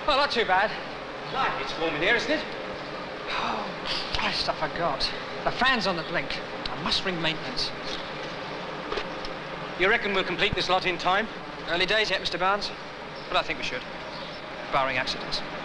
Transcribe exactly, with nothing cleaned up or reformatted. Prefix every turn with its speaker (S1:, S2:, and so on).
S1: Well, not too bad.
S2: Right, it's warm in here, isn't it?
S1: Oh, Christ, I forgot. The fan's on the blink. I must ring maintenance.
S2: You reckon we'll complete this lot in time?
S1: Early days yet, Mister Barnes, but I think we should, barring accidents.